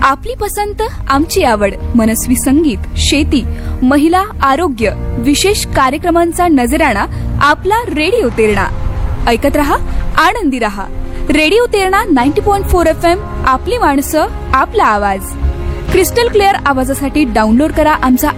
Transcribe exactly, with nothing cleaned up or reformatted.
आपली पसंत आमची आवड, मनस्वी संगीत, शेती, महिला, आरोग्य, विशेष कार्यक्रमांचा नजराणा आपला रेडिओ तेरणा. ऐकत रहा, आनंदी रहा. रेडिओ तेरणा नव्वद पॉइंट चार एफ एम. आपली माणसं, आपला आवाज. क्रिस्टल क्लिअर आवाजासाठी डाउनलोड करा आमचा